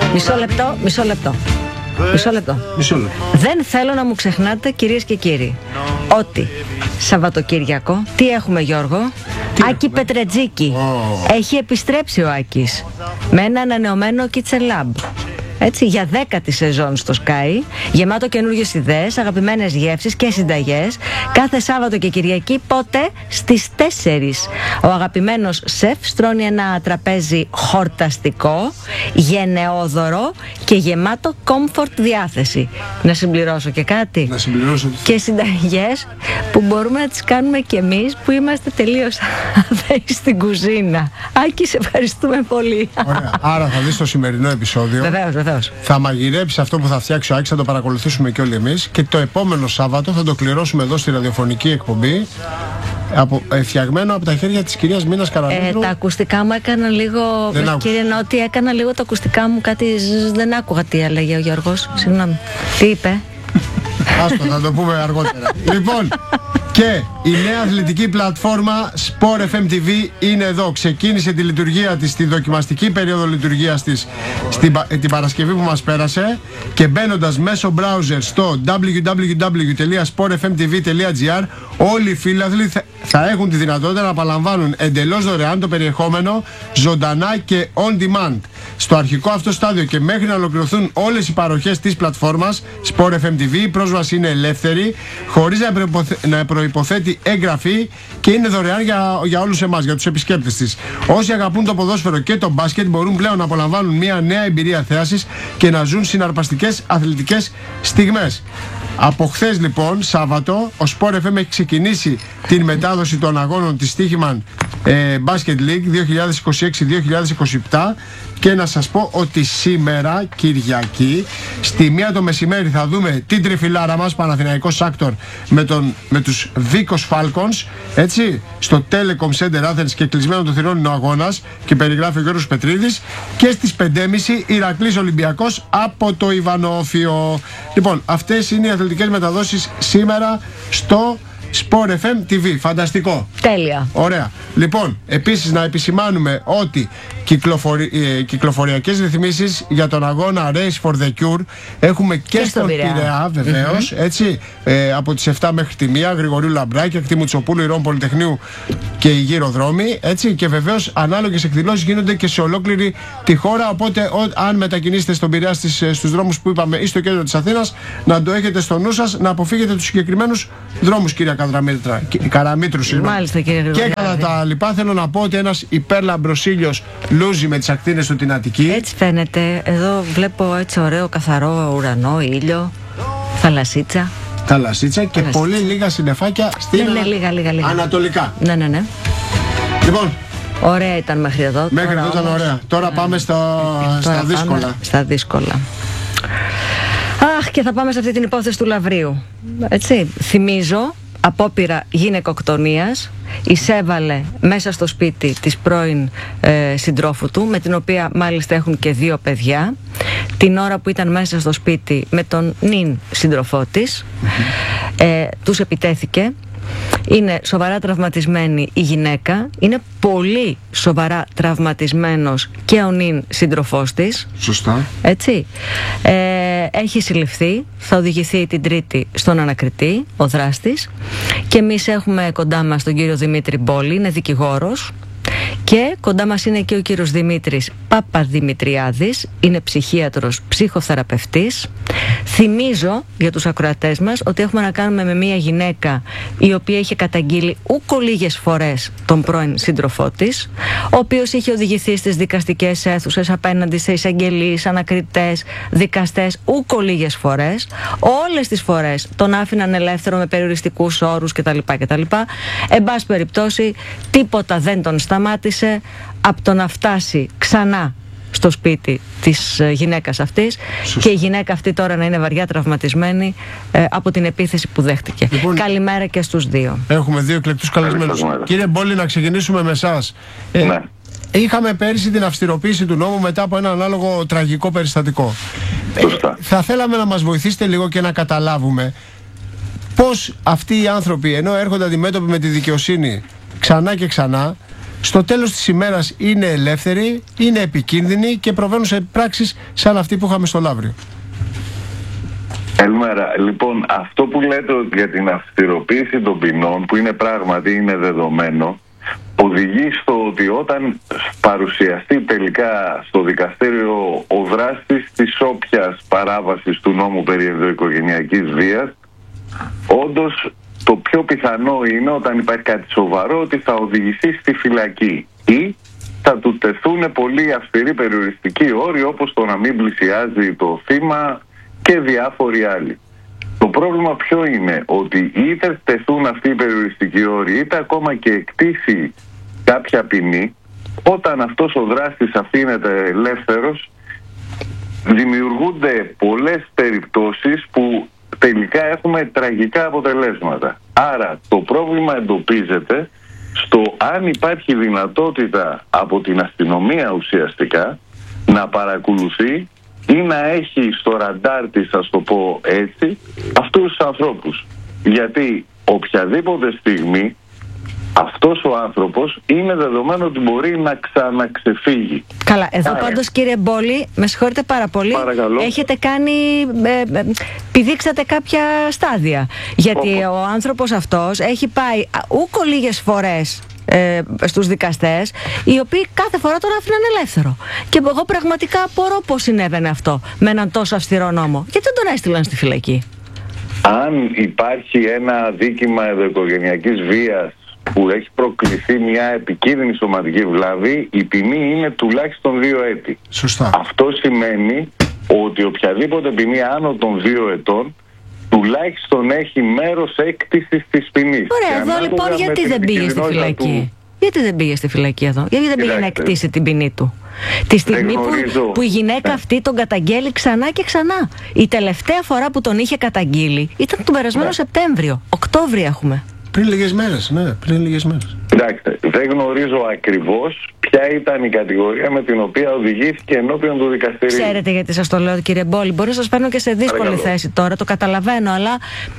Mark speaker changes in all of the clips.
Speaker 1: Μισό λεπτό. Δεν θέλω να μου ξεχνάτε, κυρίες και κύριοι, ότι Σαββατοκύριακο, τι έχουμε, Γιώργο? Άκη Πετρετζίκη. Έχει επιστρέψει ο Άκης με ένα ανανεωμένο Kitchen Lab. Έτσι, για 10η σεζόν στο Sky, γεμάτο καινούργιες ιδέες, αγαπημένες γεύσεις και συνταγές, κάθε Σάββατο και Κυριακή. Πότε? Στις 4. Ο αγαπημένος σεφ στρώνει ένα τραπέζι χορταστικό, γενναιόδωρο και γεμάτο comfort διάθεση. Να συμπληρώσω και κάτι?
Speaker 2: Να συμπληρώσω.
Speaker 1: Και συνταγές που μπορούμε να τις κάνουμε κι εμείς που είμαστε τελείως αδέοι στην κουζίνα. Άκη, σε ευχαριστούμε πολύ.
Speaker 2: Ωραία. Άρα θα δεις το σημερινό επεισόδιο.
Speaker 1: Βεβαίως.
Speaker 2: Θα μαγειρέψει αυτό που θα φτιάξει ο Άκης, θα το παρακολουθήσουμε και όλοι εμείς. Και το επόμενο Σάββατο θα το κληρώσουμε εδώ στη ραδιοφωνική εκπομπή, φτιαγμένο από τα χέρια της κυρίας Μίνας Καραμήτρου.
Speaker 1: Τα ακουστικά μου έκανα λίγο. Κύριε Νότι, έκανα λίγο τα ακουστικά μου κάτι. Δεν άκουγα τι έλεγε ο Γιώργος. Συγγνώμη. Τι είπε?
Speaker 2: Άστο, θα το πούμε αργότερα. Λοιπόν, και η νέα αθλητική πλατφόρμα Sport FM TV είναι εδώ. Ξεκίνησε τη λειτουργία της, τη δοκιμαστική περίοδο λειτουργίας της την Παρασκευή που μας πέρασε, και μπαίνοντας μέσω browser στο www.sportfmtv.gr όλοι οι φίλαθλοι θα έχουν τη δυνατότητα να απολαμβάνουν εντελώς δωρεάν το περιεχόμενο ζωντανά και on demand. Στο αρχικό αυτό στάδιο και μέχρι να ολοκληρωθούν όλες οι παροχές της πλατφόρμας Sport FM TV, η πρόσβαση είναι ελεύθερη, χωρίς να προϋποθέτει εγγραφή, και είναι δωρεάν για όλους εμάς, για τους επισκέπτες της. Όσοι αγαπούν το ποδόσφαιρο και το μπάσκετ μπορούν πλέον να απολαμβάνουν μια νέα εμπειρία θέασης και να ζουν συναρπαστικές αθλητικές στιγμές. Από χθες λοιπόν, Σάββατο, ο Sport FM έχει ξεκινήσει την μετάδοση των αγώνων της Stoichman Basket League 2026-2027, και να σας πω ότι σήμερα, Κυριακή, στη 1 το μεσημέρι θα δούμε την τριφυλάρα μας, Παναθηναϊκός Σάκτορ, με τους Βίκος Falcons, έτσι, στο Telecom Center Athens, και κλεισμένο το θυρών είναι ο αγώνας και περιγράφει ο Γιώργος Πετρίδης, και στις 5.30 Ηρακλής Ολυμπιακός από το Ιβανόφιο. Λοιπόν, αυτές είναι οι αθλητικές μεταδόσεις σήμερα στο Sport FM TV. Φανταστικό.
Speaker 1: Τέλεια.
Speaker 2: Ωραία. Λοιπόν, επίσης να επισημάνουμε ότι κυκλοφοριακές ρυθμίσεις για τον αγώνα Race for the Cure έχουμε και στον Πειραιά, βεβαίως, έτσι, από τις 7 μέχρι τη 1, Γρηγορίου Λαμπράκη, Ακτήμου Τσοπούλου, Ηρών Πολυτεχνείου και οι γύρω-δρόμοι, έτσι, και βεβαίως ανάλογες εκδηλώσεις γίνονται και σε ολόκληρη τη χώρα, οπότε αν μετακινήσετε στον Πειραιά στους δρόμους που είπαμε ή στο κέντρο της Αθήνας, να το έχετε στο νου σας, να αποφύγετε τους συγκεκριμένους δρόμους, κυρία Καραμήτρου.
Speaker 1: Μάλιστα, κύριε Γρηγορίου.
Speaker 2: Και κατά τα λοιπά, θέλω να πω ότι ένας υπέρλαμπρος ήλιος λούζει με τις ακτίνες του την Αττική.
Speaker 1: Έτσι φαίνεται. Εδώ βλέπω έτσι ωραίο καθαρό ουρανό, ήλιο, θαλασσίτσα
Speaker 2: Και πολύ λίγα συννεφάκια στην
Speaker 1: λίγα.
Speaker 2: ανατολικά.
Speaker 1: Ναι.
Speaker 2: Λοιπόν,
Speaker 1: ωραία ήταν μέχρι εδώ.
Speaker 2: Μέχρι εδώ ήταν ωραία. Τώρα πάμε στα δύσκολα.
Speaker 1: Στα δύσκολα. Αχ, και θα πάμε σε αυτή την υπόθεση του Λαβρίου. Έτσι, θυμίζω, απόπειρα γυναικοκτονίας, εισέβαλε μέσα στο σπίτι της πρώην συντρόφου του, με την οποία μάλιστα έχουν και 2 παιδιά, την ώρα που ήταν μέσα στο σπίτι με τον νυν σύντροφό της. Τους επιτέθηκε. Είναι σοβαρά τραυματισμένη η γυναίκα, είναι πολύ σοβαρά τραυματισμένος και ο νυν σύντροφός της.
Speaker 2: Σωστά.
Speaker 1: Έτσι. Έχει συλληφθεί, θα οδηγηθεί την Τρίτη στον ανακριτή, ο δράστης, και εμείς έχουμε κοντά μας τον κύριο Δημήτρη Μπόλη, είναι δικηγόρος, και κοντά μας είναι και ο κύριος Δημήτρης Παπαδημητριάδης, είναι ψυχίατρος, ψυχοθεραπευτής. Θυμίζω για τους ακροατές μας ότι έχουμε να κάνουμε με μια γυναίκα η οποία είχε καταγγείλει ούκο λίγες φορές τον πρώην σύντροφό της, ο οποίος είχε οδηγηθεί στις δικαστικές αίθουσες απέναντι σε εισαγγελείς, ανακριτές, δικαστές ούκο λίγες φορές. Όλες τις φορές τον άφηναν ελεύθερο με περιοριστικούς όρους κτλ. Εν πάση περιπτώσει, τίποτα δεν τον σταμάτησε από το να φτάσει ξανά στο σπίτι της γυναίκας αυτής. Σωστή. Και η γυναίκα αυτή τώρα να είναι βαριά τραυματισμένη από την επίθεση που δέχτηκε. Λοιπόν, καλημέρα και στους 2.
Speaker 2: Έχουμε 2 εκλεκτούς καλεσμένους. Κύριε Μπόλη, να ξεκινήσουμε με εσάς. Ναι. Είχαμε πέρυσι την αυστηροποίηση του νόμου μετά από ένα ανάλογο τραγικό περιστατικό. Θα θέλαμε να μας βοηθήσετε λίγο και να καταλάβουμε πώς αυτοί οι άνθρωποι, ενώ έρχονται αντιμέτωποι με τη δικαιοσύνη ξανά και ξανά, στο τέλος της ημέρας είναι ελεύθεροι, είναι επικίνδυνοι και προβαίνουν σε πράξεις σαν αυτή που είχαμε στο Λαύριο.
Speaker 3: Καλημέρα. Λοιπόν, αυτό που λέτε για την αυστηροποίηση των ποινών, που είναι πράγματι είναι δεδομένο, οδηγεί στο ότι όταν παρουσιαστεί τελικά στο δικαστήριο ο δράστης της όποιας παράβασης του νόμου περί ενδοοικογενειακής βίας, όντως το πιο πιθανό είναι, όταν υπάρχει κάτι σοβαρό, ότι θα οδηγηθεί στη φυλακή ή θα του τεθούν πολύ αυστηροί περιοριστικοί όροι, όπως το να μην πλησιάζει το θύμα και διάφοροι άλλοι. Το πρόβλημα ποιο είναι? Ότι είτε τεθούν αυτοί οι περιοριστικοί όροι, είτε ακόμα και εκτίσει κάποια ποινή, όταν αυτός ο δράστης αφήνεται ελεύθερος, δημιουργούνται πολλές περιπτώσεις που τελικά έχουμε τραγικά αποτελέσματα. Άρα το πρόβλημα εντοπίζεται στο αν υπάρχει δυνατότητα από την αστυνομία ουσιαστικά να παρακολουθεί ή να έχει στο ραντάρ της, ας το πω έτσι, αυτούς τους ανθρώπους. Γιατί οποιαδήποτε στιγμή αυτός ο άνθρωπος είναι δεδομένο ότι μπορεί να ξαναξεφύγει.
Speaker 1: Καλά, εδώ πάντως κύριε Μπόλη, με συγχωρείτε πάρα πολύ,
Speaker 3: παρακαλώ,
Speaker 1: έχετε κάνει, πηδήξατε κάποια στάδια. Γιατί ο άνθρωπος αυτός έχει πάει ούκο λίγες φορές στους δικαστές, οι οποίοι κάθε φορά τον άφηναν ελεύθερο. Και εγώ πραγματικά απορώ πώς συνέβαινε αυτό με έναν τόσο αυστηρό νόμο. Γιατί δεν τον έστειλαν στη φυλακή?
Speaker 3: Αν υπάρχει ένα δίκημα ενδοοικογενειακής βίας που έχει προκληθεί μια επικίνδυνη σωματική βλάβη, η ποινή είναι τουλάχιστον 2 έτη.
Speaker 2: Σωστά.
Speaker 3: Αυτό σημαίνει ότι οποιαδήποτε ποινή άνω των 2 ετών τουλάχιστον έχει μέρος έκτησης της ποινής.
Speaker 1: Ωραία, εδώ λοιπόν γιατί δεν πήγε στη φυλακή? Γιατί δεν πήγε στη φυλακή εδώ? Γιατί δεν πήγε να εκτίσει την ποινή του? Τη στιγμή που η γυναίκα αυτή τον καταγγέλει ξανά και ξανά. Η τελευταία φορά που τον είχε καταγγείλει ήταν τον περασμένο Σεπτέμβριο. Οκτώβριο έχουμε.
Speaker 2: Πριν λίγες μέρες, ναι, πριν λίγες μέρες.
Speaker 3: Κοιτάξτε, δεν γνωρίζω ακριβώς ποια ήταν η κατηγορία με την οποία οδηγήθηκε ενώπιον του δικαστηρίου.
Speaker 1: Ξέρετε γιατί σας το λέω, κύριε Μπόλη? Μπορεί να σας φέρνω και σε δύσκολη θέση τώρα, το καταλαβαίνω, αλλά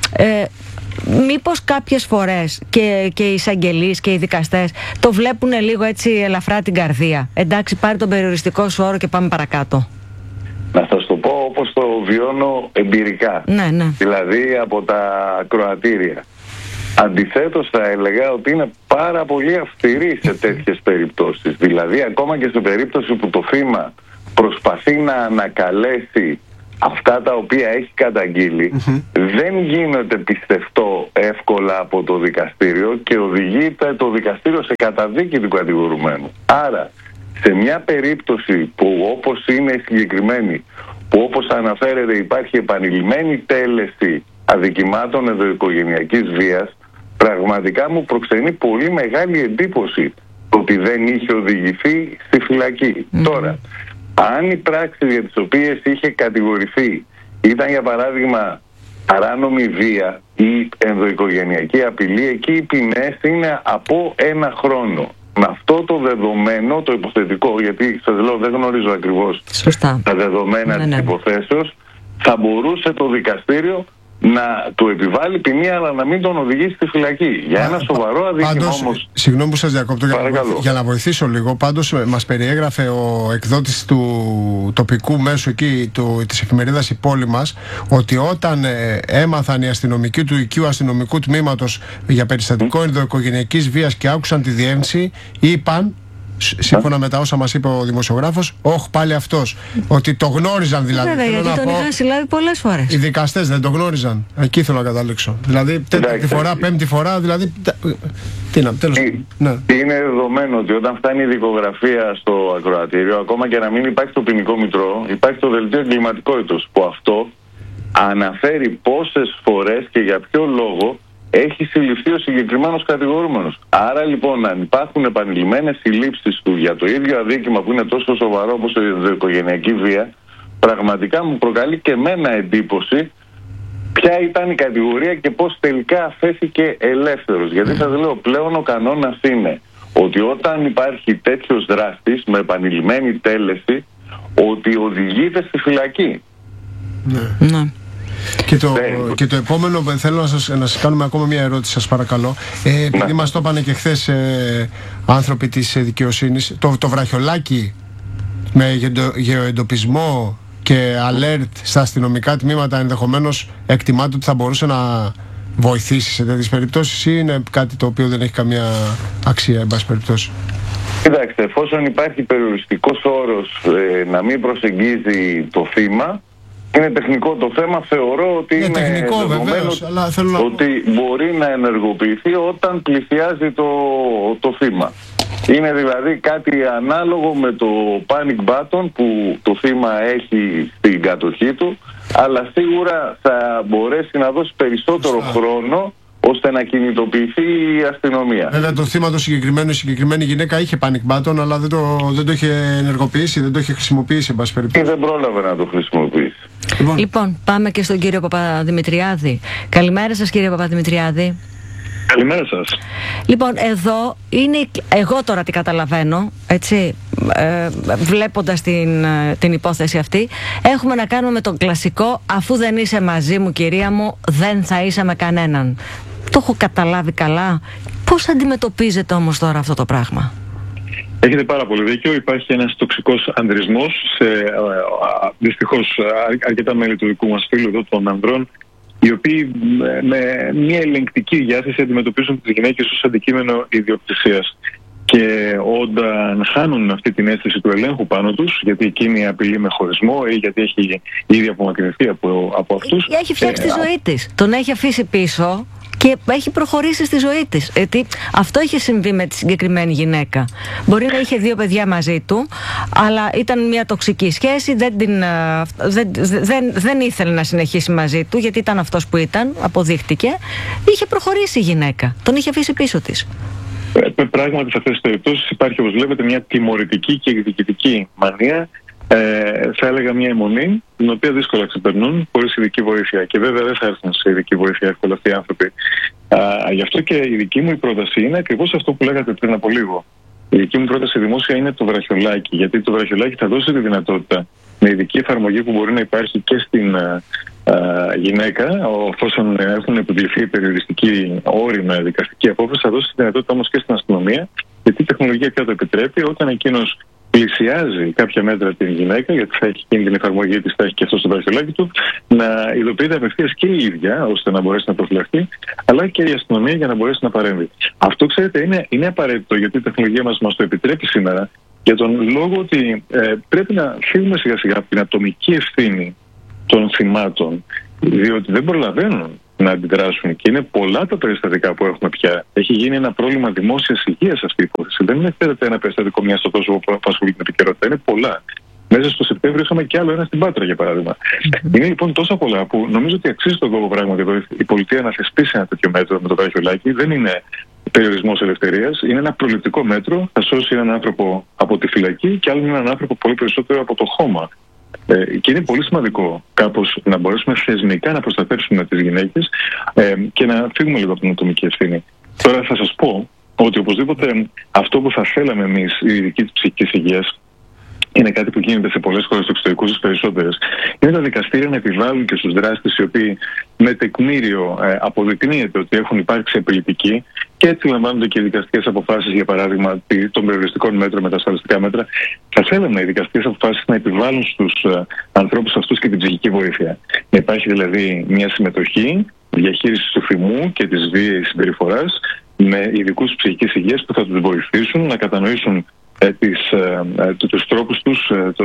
Speaker 1: μήπως κάποιες φορές και οι εισαγγελείς και οι δικαστές το βλέπουν λίγο έτσι ελαφρά την καρδία? Εντάξει, πάρε τον περιοριστικό σου όρο και πάμε παρακάτω.
Speaker 3: Να σας το πω όπως το βιώνω εμπειρικά.
Speaker 1: Ναι.
Speaker 3: Δηλαδή από τα ακροατήρια. Αντιθέτως θα έλεγα ότι είναι πάρα πολύ αυστηρή σε τέτοιες περιπτώσεις. Δηλαδή ακόμα και σε περίπτωση που το θύμα προσπαθεί να ανακαλέσει αυτά τα οποία έχει καταγγείλει, δεν γίνεται πιστευτό εύκολα από το δικαστήριο και οδηγείται το δικαστήριο σε καταδίκη του κατηγορουμένου. Άρα σε μια περίπτωση που όπως είναι η συγκεκριμένη, που όπως αναφέρεται υπάρχει επανειλημμένη τέλεση αδικημάτων ενδοοικογενειακής βίας, πραγματικά μου προξενεί πολύ μεγάλη εντύπωση ότι δεν είχε οδηγηθεί στη φυλακή. Τώρα, αν οι πράξεις για τις οποίες είχε κατηγορηθεί ήταν για παράδειγμα παράνομη βία ή ενδοοικογενειακή απειλή, εκεί οι ποινές είναι από 1 χρόνο. Με αυτό το δεδομένο, το υποθετικό, γιατί σας λέω δεν γνωρίζω ακριβώς τα δεδομένα της υποθέσεως, θα μπορούσε το δικαστήριο να του επιβάλλει ποινή αλλά να μην τον οδηγήσει στη φυλακή. Για ένα σοβαρό αδίκημα όμως...
Speaker 2: Συγγνώμη που σας διακόπτω, για να βοηθήσω λίγο. Πάντως μας περιέγραφε ο εκδότης του τοπικού μέσου εκεί, της εφημερίδας Η Πόλη μας, ότι όταν έμαθαν οι αστυνομικοί του οικείου αστυνομικού τμήματος για περιστατικό ενδοοικογενειακής βίας και άκουσαν τη διεύθυνση, είπαν, σύμφωνα με τα όσα μας είπε ο δημοσιογράφος, πάλι αυτός. Ότι το γνώριζαν δηλαδή.
Speaker 1: Βέβαια, γιατί τον είχαν συλλάβει πολλές φορές. Οι
Speaker 2: δικαστές δεν το γνώριζαν. Εκεί θέλω να καταλήξω. Δηλαδή, τέταρτη φορά, πέμπτη φορά, δηλαδή.
Speaker 3: Είναι δεδομένο ότι όταν φτάνει η δικογραφία στο ακροατήριο, ακόμα και να μην υπάρχει το ποινικό μητρό, υπάρχει το δελτίο εγκληματικότητος, που αυτό αναφέρει πόσες φορές και για ποιο λόγο έχει συλληφθεί ο συγκεκριμένος κατηγορούμενος. Άρα λοιπόν, αν υπάρχουν επανειλημμένες συλλήψεις του για το ίδιο αδίκημα που είναι τόσο σοβαρό όπως η ενδοοικογενειακή βία, πραγματικά μου προκαλεί και εμένα εντύπωση ποια ήταν η κατηγορία και πώς τελικά αφέθηκε ελεύθερος. Γιατί σας λέω, πλέον ο κανόνας είναι ότι όταν υπάρχει τέτοιος δράστης με επανειλημμένη τέλεση, ότι οδηγείται στη φυλακή.
Speaker 2: Ναι. Και το επόμενο, θέλω να σας κάνουμε ακόμα μια ερώτηση, σας παρακαλώ. Επειδή μας το είπανε και χθες άνθρωποι της δικαιοσύνης, το βραχιολάκι με γεωεντοπισμό και alert στα αστυνομικά τμήματα ενδεχομένως εκτιμάται ότι θα μπορούσε να βοηθήσει σε τέτοιες περιπτώσεις, ή είναι κάτι το οποίο δεν έχει καμία αξία, εν πάση περιπτώσει?
Speaker 3: Κοιτάξτε, εφόσον υπάρχει περιοριστικός όρος να μην προσεγγίζει το θύμα, είναι τεχνικό το θέμα. Θεωρώ ότι είναι
Speaker 2: τεχνικό, βεβαίως, αλλά θέλω
Speaker 3: ότι μπορεί να ενεργοποιηθεί όταν πλησιάζει το θύμα. Είναι δηλαδή κάτι ανάλογο με το panic button που το θύμα έχει στην κατοχή του, αλλά σίγουρα θα μπορέσει να δώσει περισσότερο χρόνο ώστε να κινητοποιηθεί η αστυνομία.
Speaker 2: Βέβαια το θύμα το συγκεκριμένο, η συγκεκριμένη γυναίκα είχε panic button, αλλά δεν το είχε ενεργοποιήσει, δεν το είχε χρησιμοποιήσει, εν πάση περιπτώσει.
Speaker 3: Και δεν πρόλαβε να το χρησιμοποιήσει.
Speaker 1: Λοιπόν, πάμε και στον κύριο Παπαδημητριάδη. Καλημέρα σας, κύριε Παπαδημητριάδη.
Speaker 4: Καλημέρα σας.
Speaker 1: Λοιπόν, εδώ είναι, εγώ τώρα τι καταλαβαίνω, έτσι, βλέποντας την υπόθεση αυτή, έχουμε να κάνουμε με τον κλασικό «αφού δεν είσαι μαζί μου, κυρία μου, δεν θα είσαι με κανέναν». Το έχω καταλάβει καλά? Πώς αντιμετωπίζετε όμως τώρα αυτό το πράγμα?
Speaker 4: Έχετε πάρα πολύ δίκιο. Υπάρχει ένας τοξικός ανδρισμός σε δυστυχώς αρκετά μέλη του δικού μας φίλου εδώ των ανδρών, οι οποίοι με μια ελεγκτική διάθεση αντιμετωπίζουν τις γυναίκες ως αντικείμενο ιδιοκτησίας. Και όταν χάνουν αυτή την αίσθηση του ελέγχου πάνω τους, γιατί εκείνη απειλεί με χωρισμό ή γιατί έχει ήδη απομακρυνθεί από αυτούς.
Speaker 1: Έχει φτιάξει τη ζωή της. Τον έχει αφήσει πίσω και έχει προχωρήσει στη ζωή της. Γιατί αυτό είχε συμβεί με τη συγκεκριμένη γυναίκα. Μπορεί να είχε 2 παιδιά μαζί του, αλλά ήταν μια τοξική σχέση, δεν ήθελε να συνεχίσει μαζί του, γιατί ήταν αυτός που ήταν, αποδείχτηκε. Είχε προχωρήσει η γυναίκα. Τον είχε αφήσει πίσω της.
Speaker 4: Πράγματι σε αυτές τις περιπτώσεις υπάρχει, όπως βλέπετε, μια τιμωρητική και εκδικητική μανία. Θα έλεγα μια αιμονή, την οποία δύσκολα ξεπερνούν χωρίς ειδική βοήθεια. Και βέβαια δεν θα έρθουν σε ειδική βοήθεια εύκολα αυτοί οι άνθρωποι. Γι' αυτό και η δική μου πρόταση είναι ακριβώς αυτό που λέγατε πριν από λίγο. Η δική μου πρόταση δημόσια είναι το βραχιολάκι. Γιατί το βραχιολάκι θα δώσει τη δυνατότητα, με ειδική εφαρμογή που μπορεί να υπάρχει και στην γυναίκα, εφόσον έχουν επιβληθεί περιοριστική όρη με δικαστική απόφαση, θα δώσει τη δυνατότητα όμως και στην αστυνομία, γιατί η τεχνολογία πια το επιτρέπει, όταν εκείνος πλησιάζει κάποια μέτρα την γυναίκα, γιατί θα έχει εκείνη την εφαρμογή της, θα έχει και αυτό στο βραχιολάκι του, να ειδοποιείται απευθείας και η ίδια, ώστε να μπορέσει να προφυλαχθεί, αλλά και η αστυνομία για να μπορέσει να παρέμβει. Αυτό, ξέρετε, είναι απαραίτητο, γιατί η τεχνολογία μας το επιτρέπει σήμερα, για τον λόγο ότι πρέπει να φύγουμε σιγά σιγά από την ατομική ευθύνη των θυμάτων, διότι δεν προλαβαίνουν να αντιδράσουν και είναι πολλά τα περιστατικά που έχουμε πια. Έχει γίνει ένα πρόβλημα δημόσιας υγείας αυτή η υπόθεση. Δεν είναι ένα περιστατικό μια στο τόσο που ασχολείται με επικαιρότητα. Είναι πολλά. Μέσα στο Σεπτέμβριο είχαμε κι άλλο ένα στην Πάτρα, για παράδειγμα. Είναι λοιπόν τόσα πολλά που νομίζω ότι αξίζει τον κόπο πράγματι εδώ η πολιτεία να θεσπίσει ένα τέτοιο μέτρο με το βραχιολάκι. Δεν είναι περιορισμός ελευθερίας. Είναι ένα προληπτικό μέτρο. Θα σώσει έναν άνθρωπο από τη φυλακή και άλλον έναν άνθρωπο πολύ περισσότερο από το χώμα. Και είναι πολύ σημαντικό κάπως να μπορέσουμε θεσμικά να προστατεύσουμε τις γυναίκες και να φύγουμε λίγο από την ατομική ευθύνη. Τώρα θα σας πω ότι οπωσδήποτε αυτό που θα θέλαμε εμείς, η ειδική της ψυχικής υγείας, είναι κάτι που γίνεται σε πολλές χώρες του εξωτερικού, στις περισσότερες. Είναι τα δικαστήρια να επιβάλλουν και στους δράστες οι οποίοι με τεκμήριο αποδεικνύεται ότι έχουν υπάρξει απειλητικοί, και έτσι λαμβάνονται και δικαστικές αποφάσεις, για παράδειγμα των περιοριστικών μέτρων με τα ασφαλιστικά μέτρα. Θα θέλαμε οι δικαστικές αποφάσεις να επιβάλλουν στους ανθρώπους αυτούς και την ψυχική βοήθεια. Να υπάρχει δηλαδή μια συμμετοχή, διαχείριση του θυμού και της βίαιης συμπεριφοράς με ειδικούς ψυχικής υγείας που θα τους βοηθήσουν να κατανοήσουν τους τρόπους τους,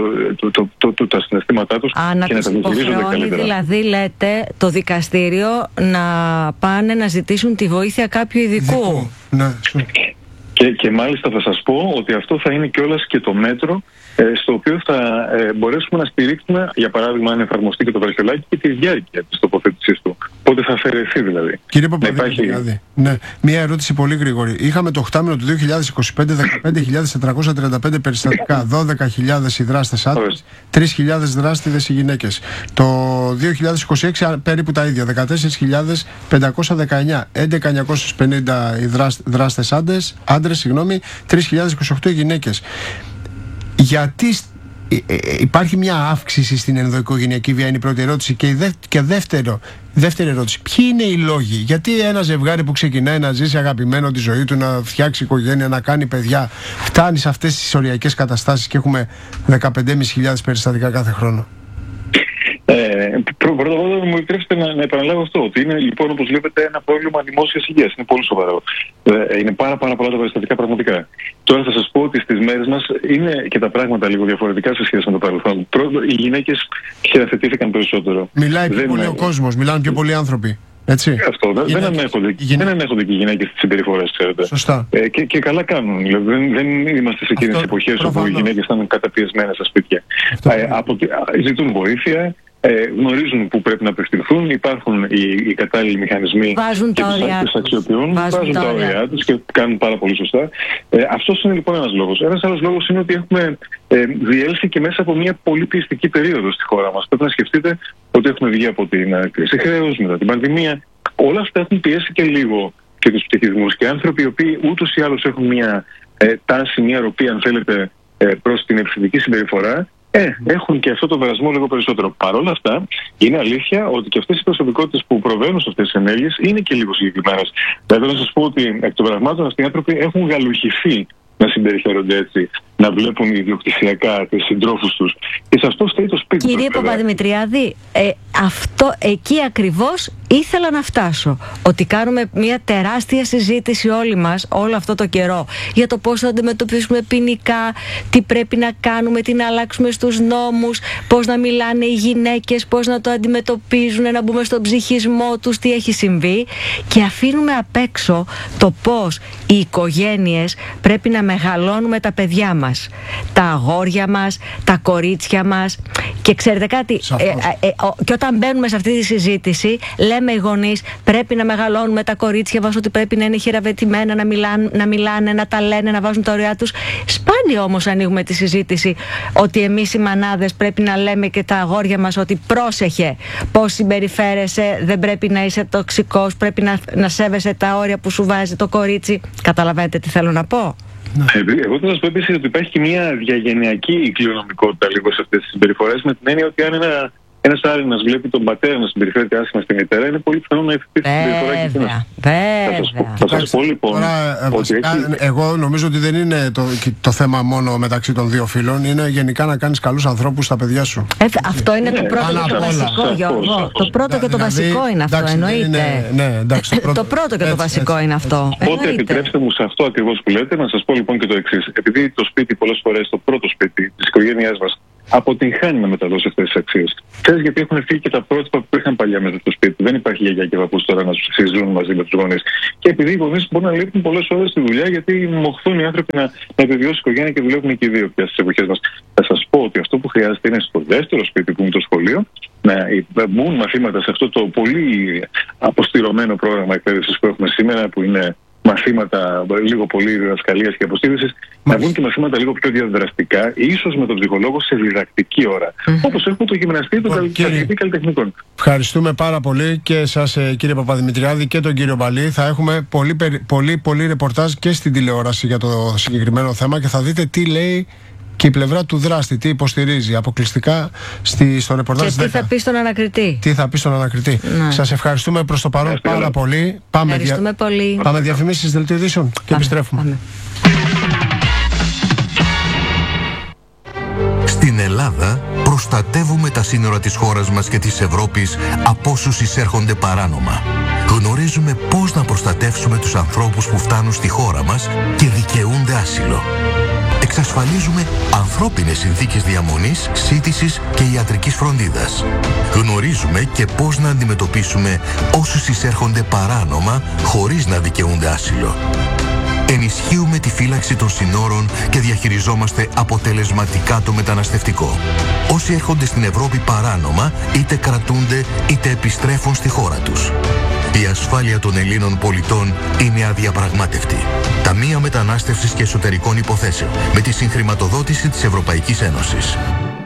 Speaker 4: τα συναισθήματά τους και να τα διαχειρίζονται καλύτερα.
Speaker 1: Δηλαδή λέτε το δικαστήριο να πάνε να ζητήσουν τη βοήθεια κάποιου ειδικού.
Speaker 2: Ναι.
Speaker 4: Και μάλιστα θα σας πω ότι αυτό θα είναι κιόλας και το μέτρο στο οποίο θα μπορέσουμε να στηρίξουμε, για παράδειγμα, αν εφαρμοστεί και το βραχιολάκι, και τη διάρκεια της τοποθέτησής του. Πότε θα αφαιρεθεί δηλαδή.
Speaker 2: Κύριε Παπαδημητριάδη, ναι, μία ερώτηση πολύ γρήγορη. Είχαμε το οκτάμηνο του 2025 15.435 περιστατικά, 12.000 οι δράστες άντρες, 3.000 δράστηδες οι γυναίκες. Το 2026 περίπου τα ίδια, 14.519, 11.950 οι δράστες άντρες, 3.028 οι γυναίκες. Γιατί υπάρχει μια αύξηση στην ενδοοικογενειακή βία, είναι η πρώτη ερώτηση. Και δεύτερη ερώτηση, ποιοι είναι οι λόγοι? Γιατί ένα ζευγάρι που ξεκινάει να ζήσει αγαπημένο τη ζωή του, να φτιάξει οικογένεια, να κάνει παιδιά, φτάνει σε αυτές τις οριακές καταστάσεις και έχουμε 15.500 περιστατικά κάθε χρόνο?
Speaker 4: Πρώτα απ' όλα, μου επιτρέψετε να επαναλάβω αυτό. Ότι είναι λοιπόν, όπως βλέπετε, ένα πρόβλημα δημόσιας υγείας. Είναι πολύ σοβαρό. Είναι πάρα πολλά τα περιστατικά πραγματικά. Τώρα θα σας πω ότι στις μέρες μας είναι και τα πράγματα λίγο διαφορετικά σε σχέση με το παρελθόν. Οι γυναίκες χειραφετήθηκαν περισσότερο.
Speaker 2: Μιλάει πιο πολύ ο κόσμος, μιλάνε πιο πολλοί άνθρωποι. Έτσι.
Speaker 4: Αυτό. Δεν ανέχονται και οι γυναίκες τις συμπεριφορές, ξέρετε.
Speaker 2: Σωστά.
Speaker 4: Και καλά κάνουν. Δηλαδή, δεν είμαστε σε εκείνες τις εποχές όπου οι γυναίκες ήταν καταπιεσμένες στα σπίτια. Ζητούν βοήθεια. Γνωρίζουν που πρέπει να απευθυνθούν, υπάρχουν οι κατάλληλοι μηχανισμοί και τους αξιοποιούν, βάζουν τα όρια τους και κάνουν πάρα πολύ σωστά. Αυτός είναι λοιπόν ένας λόγος. Ένας άλλος λόγος είναι ότι έχουμε διέλθει και μέσα από μια πολύ πιεστική περίοδο στη χώρα μας. Πρέπει να σκεφτείτε ότι έχουμε βγει από την κρίση χρέους, μετά την πανδημία. Όλα αυτά έχουν πιέσει και λίγο και τους πτυχισμούς, και άνθρωποι οι οποίοι ούτως ή άλλως έχουν μια τάση, μια ροπή, αν θέλετε, προς την επιθετική συμπεριφορά. Έχουν και αυτό το περασμό λίγο περισσότερο. Παρ' όλα αυτά, είναι αλήθεια ότι και αυτές οι προσωπικότητες που προβαίνουν σε αυτές τις ενέργειες είναι και λίγο συγκεκριμένες. Δηλαδή, να σας πω ότι εκ των πραγμάτων αυτοί οι άνθρωποι έχουν γαλουχηθεί να συμπεριφέρονται έτσι, να βλέπουν ιδιοκτησιακά τους συντρόφους τους. Και σε αυτό φταίει το σπίτι.
Speaker 1: Κύριε Παπαδημητριάδη, αυτό εκεί ακριβώς ήθελα να φτάσω. Ότι κάνουμε μια τεράστια συζήτηση όλοι μας όλο αυτό το καιρό για το πώς θα αντιμετωπίσουμε ποινικά, τι πρέπει να κάνουμε, τι να αλλάξουμε στους νόμους, πώς να μιλάνε οι γυναίκες, πώς να το αντιμετωπίζουν, να μπούμε στον ψυχισμό τους, τι έχει συμβεί, και αφήνουμε απ' έξω το πώς οι οικογένειες πρέπει να μεγαλώνουμε τα παιδιά μας, τα αγόρια μας, τα κορίτσια μας. Και ξέρετε κάτι, και όταν μπαίνουμε σε αυτή τη συζήτηση, λέμε οι γονείς πρέπει να μεγαλώνουμε τα κορίτσια μας, ότι πρέπει να είναι χειραβετημένα, να μιλάνε, να τα λένε, να βάζουν τα ωριά τους. Σπάνια όμως ανοίγουμε τη συζήτηση ότι εμείς οι μανάδες πρέπει να λέμε και τα αγόρια μας ότι πρόσεχε πώς συμπεριφέρεσαι, δεν πρέπει να είσαι τοξικός, πρέπει να σέβεσαι τα όρια που σου βάζει το κορίτσι. Καταλαβαίνετε τι θέλω να πω?
Speaker 4: Εγώ θα σας πω επίσης ότι υπάρχει και μια διαγενειακή κληρονομικότητα λίγο σε αυτές τις συμπεριφορές, με την έννοια ότι αν ένας Άρηνας βλέπει τον πατέρα να συμπεριφέρεται άσχημα στη μητέρα, είναι πολύ πιθανό να ευθύσει τη συμπεριφορά και εκείνος. Θα σας πω λοιπόν ότι
Speaker 2: εγώ νομίζω ότι δεν είναι το θέμα μόνο μεταξύ των δύο φίλων, είναι γενικά να κάνεις καλούς ανθρώπους στα παιδιά σου.
Speaker 1: Αυτό είναι το πρώτο και το βασικό, Γιώργο. Το πρώτο και το βασικό είναι αυτό, εννοείται. Το πρώτο και το βασικό είναι αυτό.
Speaker 4: Οπότε επιτρέψτε μου σε αυτό ακριβώς που λέτε να σας πω λοιπόν και το εξής. Επειδή το σπίτι πολλές φορές, το πρώτο σπίτι της οικογένειάς μας, αποτυγχάνει να μεταδώσει αυτές τις αξίες. Ξέρεις, γιατί έχουν φύγει και τα πρότυπα που είχαν παλιά μέσα στο σπίτι. Δεν υπάρχει γιαγιά και παππούς τώρα να συζούν μαζί με τους γονείς. Και επειδή οι γονείς μπορούν να λείπουν πολλές ώρες στη δουλειά, γιατί μοχθούν οι άνθρωποι να επιβιώσει η οικογένεια και δουλεύουν και οι δύο πια στις εποχές μας. Θα σας πω ότι αυτό που χρειάζεται είναι στο δεύτερο σπίτι που είναι το σχολείο να μπουν μαθήματα σε αυτό το πολύ αποστηρωμένο πρόγραμμα εκπαίδευσης που έχουμε σήμερα, που είναι μαθήματα λίγο πολύ διδασκαλίας και αποστήρησης, να βγουν και μαθήματα λίγο πιο διαδραστικά, ίσως με τον ψυχολόγο σε διδακτική ώρα. Όπως έχουμε το γυμναστή του καθηγητή καλλιτεχνικών.
Speaker 2: Ευχαριστούμε πάρα πολύ και εσάς, κύριε Παπαδημητριάδη, και τον κύριο Μπαλή. Θα έχουμε πολύ ρεπορτάζ και στην τηλεόραση για το συγκεκριμένο θέμα και θα δείτε τι λέει και η πλευρά του δράστη, τι υποστηρίζει αποκλειστικά στο ρεπορτάζ.
Speaker 1: Και τι θα πει στον ανακριτή.
Speaker 2: Τι θα πει στον ανακριτή. Ναι. Σας ευχαριστούμε προς το παρόν πάρα πολύ. Πάμε διαφημίσεις, δελτίο ειδήσεων και επιστρέφουμε.
Speaker 5: Πάμε. Στην Ελλάδα προστατεύουμε τα σύνορα της χώρας μας και της Ευρώπης από όσους εισέρχονται παράνομα. Γνωρίζουμε πώς να προστατεύσουμε τους ανθρώπους που φτάνουν στη χώρα μας και δικαιούνται άσυλο. Εξασφαλίζουμε ανθρώπινες συνθήκες διαμονής, σύντησης και ιατρικής φροντίδας. Γνωρίζουμε και πώς να αντιμετωπίσουμε όσους εισέρχονται παράνομα χωρίς να δικαιούνται άσυλο. Ενισχύουμε τη φύλαξη των συνόρων και διαχειριζόμαστε αποτελεσματικά το μεταναστευτικό. Όσοι έρχονται στην Ευρώπη παράνομα, είτε κρατούνται είτε επιστρέφουν στη χώρα τους. Η ασφάλεια των Ελλήνων πολιτών είναι αδιαπραγμάτευτη. Ταμεία Μετανάστευσης και Εσωτερικών Υποθέσεων, με τη συγχρηματοδότηση της Ευρωπαϊκής Ένωσης.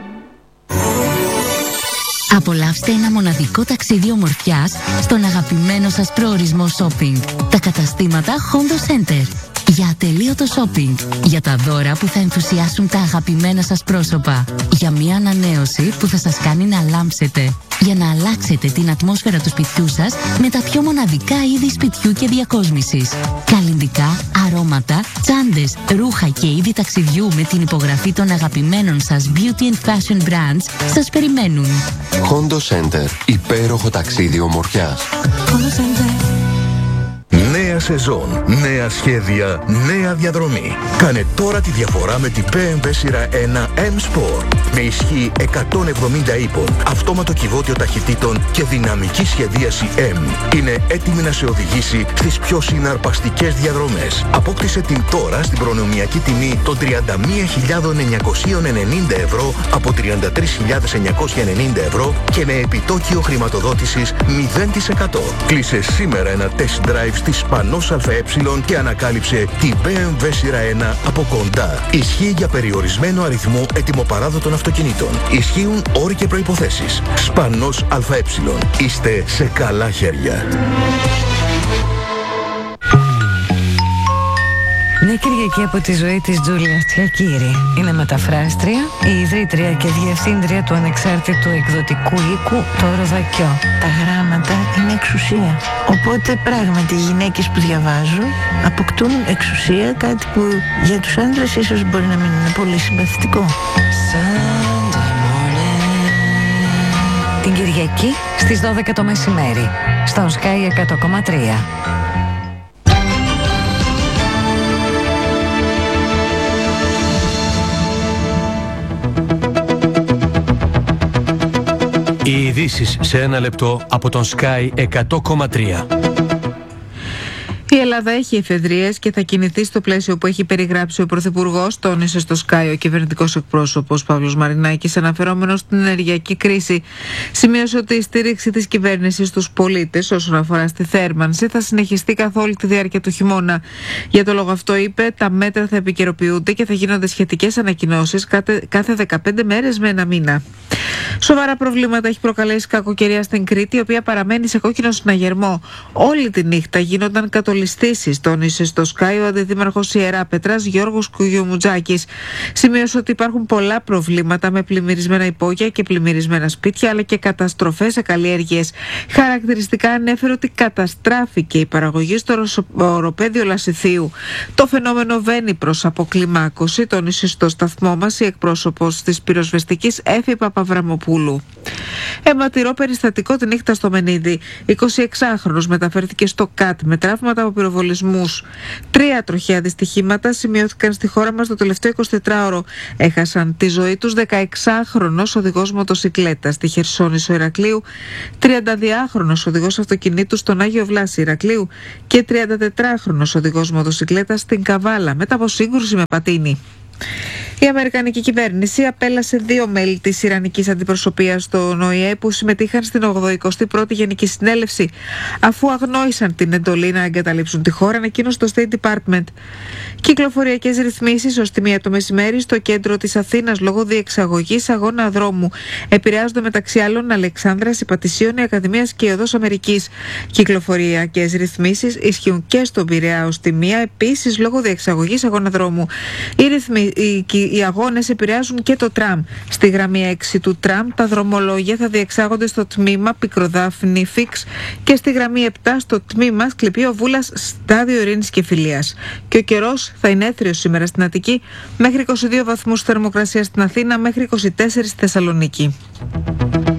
Speaker 6: Απολαύστε ένα μοναδικό ταξίδι ομορφιάς στον αγαπημένο σας προορισμό shopping. Τα καταστήματα Hondo Center. Για ατελείωτο shopping, για τα δώρα που θα ενθουσιάσουν τα αγαπημένα σας πρόσωπα, για μια ανανέωση που θα σας κάνει να λάμψετε, για να αλλάξετε την ατμόσφαιρα του σπιτιού σας με τα πιο μοναδικά είδη σπιτιού και διακόσμησης. Καλλυντικά, αρώματα, τσάντες, ρούχα και είδη ταξιδιού με την υπογραφή των αγαπημένων σας beauty and fashion brands σας περιμένουν.
Speaker 7: Hondo Center. Υπέροχο ταξίδι ομορφιάς.
Speaker 6: Hondo Center.
Speaker 5: Νέα σεζόν, νέα σχέδια, νέα διαδρομή. Κάνε τώρα τη διαφορά με την BMW σειρά 1 M-Sport. Με ισχύ 170 ύπων, αυτόματο κυβότιο ταχυτήτων και δυναμική σχεδίαση M. Είναι έτοιμη να σε οδηγήσει στις πιο συναρπαστικές διαδρομές. Απόκτησε την τώρα στην προνομιακή τιμή των 31.990 ευρώ από 33.990 ευρώ και με επιτόκιο χρηματοδότησης 0%. Κλείσε σήμερα ένα test drive στη Σπανός ΑΕ και ανακάλυψε τη BMW σειρά 1 από κοντά. Ισχύει για περιορισμένο αριθμό ετοιμοπαράδοτων αυτοκινήτων. Ισχύουν όροι και προϋποθέσεις. Σπανός ΑΕ. Είστε σε καλά χέρια.
Speaker 8: Μια Κυριακή από τη ζωή της Τζούλια Τσιακύρη. Είναι μεταφράστρια, η ιδρύτρια και διευθύντρια του ανεξάρτητου εκδοτικού οίκου Το Ροδακιό. Τα γράμματα είναι εξουσία. Οπότε πράγματι οι γυναίκες που διαβάζουν αποκτούν εξουσία, κάτι που για τους άντρες ίσως μπορεί να μην είναι πολύ συμπαθητικό. Την Κυριακή στις 12 το μεσημέρι, στον Sky 100,3.
Speaker 9: Οι ειδήσεις σε ένα λεπτό από τον Sky 100,3.
Speaker 10: Η Ελλάδα έχει εφεδρείες και θα κινηθεί στο πλαίσιο που έχει περιγράψει ο Πρωθυπουργός, τόνισε στο Sky ο κυβερνητικός εκπρόσωπος Παύλος Μαρινάκης, αναφερόμενος στην ενεργειακή κρίση. Σημείωσε ότι η στήριξη της κυβέρνησης στους πολίτες όσον αφορά στη θέρμανση θα συνεχιστεί καθ' όλη τη διάρκεια του χειμώνα. Για το λόγο αυτό, είπε, τα μέτρα θα επικαιροποιούνται και θα γίνονται σχετικές ανακοινώσεις κάθε 15 μέρες με ένα μήνα. Σοβαρά προβλήματα έχει προκαλέσει κακοκαιρία στην Κρήτη, η οποία παραμένει σε κόκκινο συναγερμό. Όλη τη νύχτα γίνονταν κατολιστήσεις, τόνισε στο Sky ο αντιδήμαρχος Ιεράπετρας Γιώργος Κουγιομουτζάκης. Σημείωσε ότι υπάρχουν πολλά προβλήματα με πλημμυρισμένα υπόγεια και πλημμυρισμένα σπίτια, αλλά και καταστροφές σε καλλιέργειες. Χαρακτηριστικά ανέφερε ότι καταστράφηκε η παραγωγή στο οροπέδιο Λασιθίου. Το φαινόμενο βαίνει προς αποκλιμάκωση, τόνισε στο σταθμό μας η εκπρόσωπος της πυροσβεστικής Έφη Παπαβραμοπούλου. Αιματηρό περιστατικό τη νύχτα στο Μενίδη. 26χρονος μεταφέρθηκε στο ΚΑΤ με τραύματα από πυροβολισμούς. 3 τροχαία δυστυχήματα σημειώθηκαν στη χώρα μας το τελευταίο 24ωρο. Έχασαν τη ζωή τους 16χρονος οδηγός μοτοσικλέτας στη Χερσόνησο Ηρακλείου, 32χρονος οδηγός αυτοκινήτου στον Άγιο Βλάση Ηρακλείου και 34χρονος οδηγός μοτοσικλέτας στην Καβάλα μετά από σύγκρουση με πατίνι. Η Αμερικανική κυβέρνηση απέλασε 2 μέλη της Ιρανικής αντιπροσωπείας στον ΟΗΕ που συμμετείχαν στην 81η Γενική Συνέλευση, αφού αγνόησαν την εντολή να εγκαταλείψουν τη χώρα, ανακοίνωσε το State Department. Κυκλοφοριακές ρυθμίσεις ως τη 1 το μεσημέρι στο κέντρο της Αθήνας λόγω διεξαγωγής αγώνα δρόμου. Επηρεάζονται μεταξύ άλλων Αλεξάνδρας, Υπατησίων, η Ακαδημίας και η Οδός Αμερικής. Κυκλοφοριακές ρυθμίσεις ισχύουν και στον Πειραιά ως τη 1, επίσης λόγω διεξαγωγής αγώνα δρόμου. Οι αγώνες επηρεάζουν και το τραμ. Στη γραμμή 6 του τραμ τα δρομολόγια θα διεξάγονται στο τμήμα Πικροδάφνη Φίξ και στη γραμμή 7 στο τμήμα Σκληπείο Βούλας Στάδιο Ειρήνης και Φιλίας. Και ο καιρός θα είναι έθριος σήμερα στην Αττική, μέχρι 22 βαθμούς θερμοκρασία στην Αθήνα, μέχρι 24 στη Θεσσαλονίκη.